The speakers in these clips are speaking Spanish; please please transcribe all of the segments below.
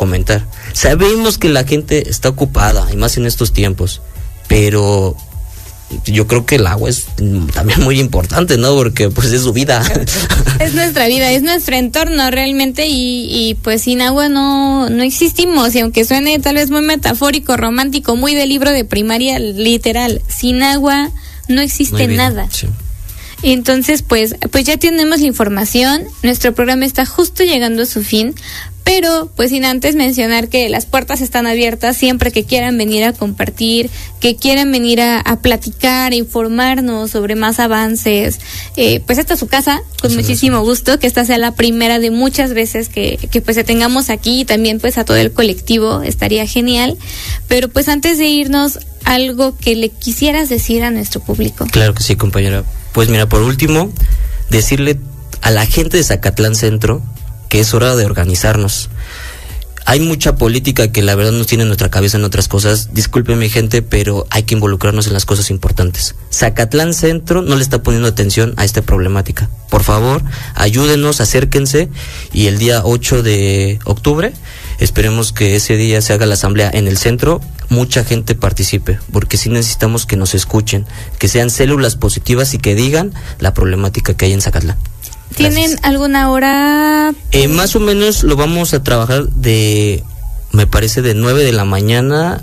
comentar. Sabemos que la gente está ocupada, y más en estos tiempos, pero yo creo que el agua es también muy importante, ¿no? Porque pues es su vida. Es nuestra vida, es nuestro entorno realmente, y pues sin agua no existimos. Y aunque suene tal vez muy metafórico, romántico, muy de libro de primaria, literal, sin agua no existe nada. Sí. Entonces, pues ya tenemos la información. Nuestro programa está justo llegando a su fin, pero pues sin antes mencionar que las puertas están abiertas siempre que quieran venir a compartir, que quieran venir a platicar, a informarnos sobre más avances. Pues esta es su casa, con muchísimo gusto, que esta sea la primera de muchas veces que pues te tengamos aquí, y también pues a todo el colectivo, estaría genial. Pero pues antes de irnos, algo que le quisieras decir a nuestro público. Claro que sí, compañera. Pues mira, por último, decirle a la gente de Zacatlán Centro que es hora de organizarnos. Hay mucha política que la verdad nos tiene en nuestra cabeza en otras cosas. Discúlpeme, gente, pero hay que involucrarnos en las cosas importantes. Zacatlán Centro no le está poniendo atención a esta problemática. Por favor, ayúdenos, acérquense, y el día 8 de octubre, esperemos que ese día se haga la asamblea en el centro, mucha gente participe, porque sí necesitamos que nos escuchen, que sean células positivas y que digan la problemática que hay en Zacatlán. ¿Tienen alguna hora? Más o menos lo vamos a trabajar me parece de 9 de la mañana,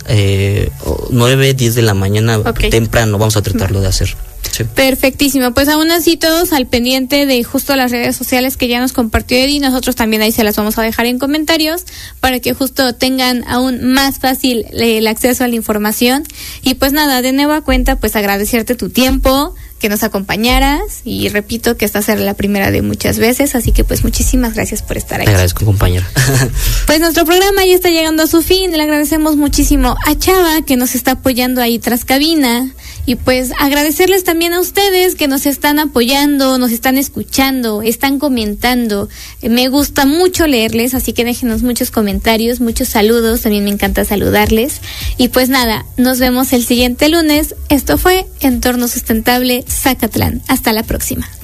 9, 10 de la mañana, temprano, vamos a tratarlo de hacer. Sí. Perfectísimo, pues aún así todos al pendiente de justo las redes sociales que ya nos compartió Eddie. Nosotros también ahí se las vamos a dejar en comentarios para que justo tengan aún más fácil el acceso a la información. Y pues nada, de nueva cuenta, pues agradecerte tu tiempo, que nos acompañaras, y repito que esta será la primera de muchas veces, así que pues muchísimas gracias por estar aquí. Te agradezco, compañera. Pues nuestro programa ya está llegando a su fin. Le agradecemos muchísimo a Chava, que nos está apoyando ahí tras cabina, y pues agradecerles también a ustedes que nos están apoyando, nos están escuchando, están comentando. Me gusta mucho leerles, así que déjenos muchos comentarios, muchos saludos, también me encanta saludarles. Y pues nada, nos vemos el siguiente lunes. Esto fue Entorno Sustentable Zacatlán. Hasta la próxima.